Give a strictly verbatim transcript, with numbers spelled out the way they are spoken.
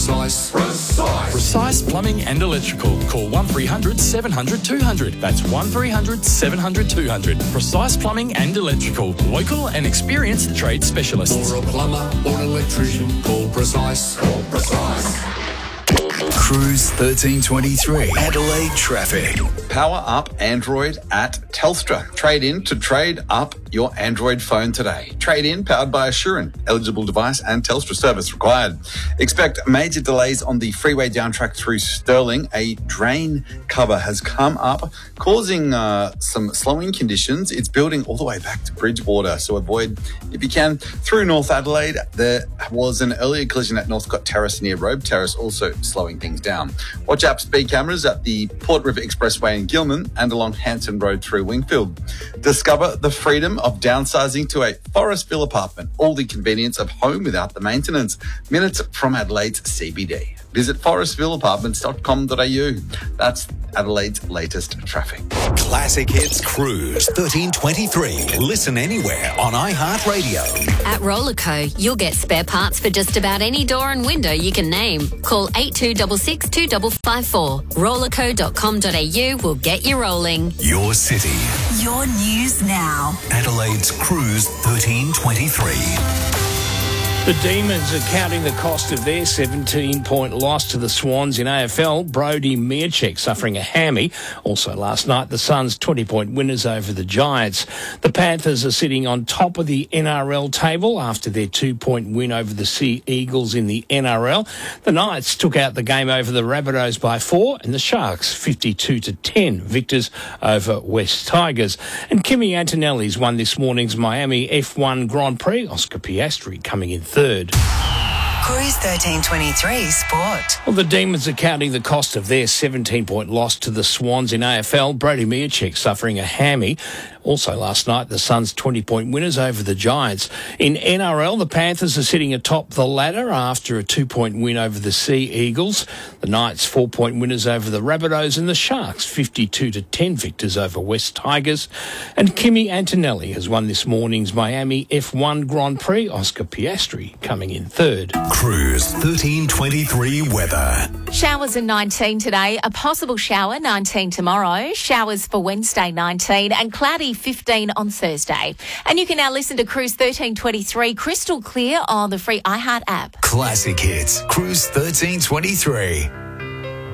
precise. Precise. Precise Plumbing and Electrical. Call one three hundred seven hundred two hundred. That's one three hundred seven hundred two hundred. Precise Plumbing and Electrical. Local and experienced trade specialists. For a plumber or an electrician, call Precise. Call Precise. Cruise thirteen twenty-three. Adelaide traffic. Power up Android at Telstra. Trade in to trade up your Android phone today. Trade in powered by Assurant. Eligible device and Telstra service required. Expect major delays on the freeway down track through Stirling. A drain cover has come up, causing uh, some slowing conditions. It's building all the way back to Bridgewater, so avoid, if you can, through North Adelaide. There was an earlier collision at Northcote Terrace near Robe Terrace, also slowing things down. Watch out for speed cameras at the Port River Expressway in Gilman and along Hanson Road through Wingfield. Discover the freedom of downsizing to a Forestville apartment. All the convenience of home without the maintenance. Minutes from Adelaide's C B D. Visit forestville apartments dot com dot a u. That's Adelaide's latest traffic. Classic Hits Cruise thirteen twenty-three. Listen anywhere on iHeartRadio. At Rollerco, you'll get spare parts for just about any door and window you can name. Call eight two six six, two five five four. rollerco dot com dot a u will get you rolling. Your city. Your news now. Adelaide's Cruise thirteen twenty-three. The Demons are counting the cost of their seventeen-point loss to the Swans in A F L. Brody Mierczek suffering a hammy. Also last night, the Suns twenty-point winners over the Giants. The Panthers are sitting on top of the N R L table after their two-point win over the Sea Eagles in the N R L. The Knights took out the game over the Rabbitohs by four, and the Sharks fifty-two to ten victors over West Tigers. And Kimi Antonelli's won this morning's Miami F one Grand Prix. Oscar Piastri coming in third. Cruise thirteen twenty-three Sport. Well, the Demons are counting the cost of their seventeen-point loss to the Swans in A F L. Brody Mierczek suffering a hammy. Also last night, the Suns twenty-point winners over the Giants. In N R L, the Panthers are sitting atop the ladder after a two-point win over the Sea Eagles. The Knights four-point winners over the Rabbitohs, and the Sharks fifty-two to ten victors over West Tigers. And Kimi Antonelli has won this morning's Miami F one Grand Prix. Oscar Piastri coming in third. Cruise thirteen twenty-three weather. Showers are nineteen today, a possible shower nineteen tomorrow, showers for Wednesday nineteen, and cloudy fifteen on Thursday. And you can now listen to Cruise thirteen twenty-three crystal clear on the free iHeart app. Classic Hits Cruise thirteen twenty-three.